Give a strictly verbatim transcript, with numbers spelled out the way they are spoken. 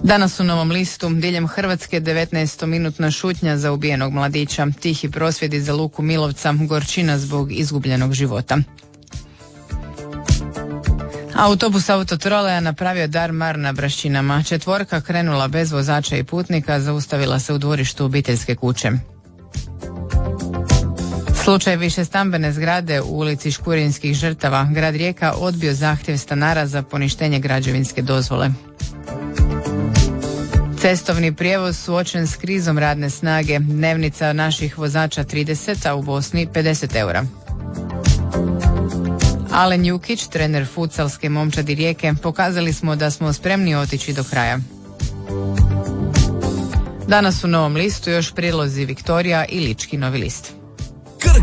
Danas u Novom listu diljem Hrvatske devetnaestominutna šutnja za ubijenog mladića, tihi prosvjedi za Luku Milovca, gorčina zbog izgubljenog života. Autobus Autotroleja napravio dar-mar na Braščinama. Četvorka krenula bez vozača i putnika, zaustavila se u dvorištu obiteljske kuće. Slučaj višestambene zgrade u ulici Škurinskih žrtava. Grad Rijeka odbio zahtjev stanara za poništenje građevinske dozvole. Cestovni prijevoz suočen s krizom radne snage. Dnevnica naših vozača trideset, a u Bosni pedeset eura. Alen Jukić, trener futsalske momčadi Rijeke, pokazali smo da smo spremni otići do kraja. Danas u Novom listu još prilozi Viktorija i Lički Novi list.